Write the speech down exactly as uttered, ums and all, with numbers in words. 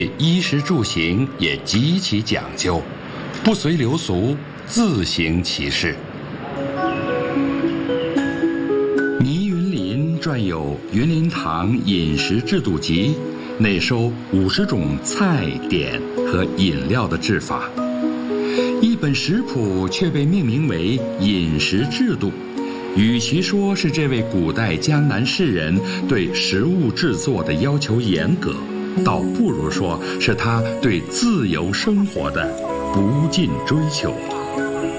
衣食住行也极其讲究，不随流俗，自行其事。倪云林撰有《云林堂饮食制度集》，内收五十种菜点和饮料的制法。一本食谱却被命名为饮食制度，与其说是这位古代江南士人对食物制作的要求严格，倒不如说是他对自由生活的不尽追求。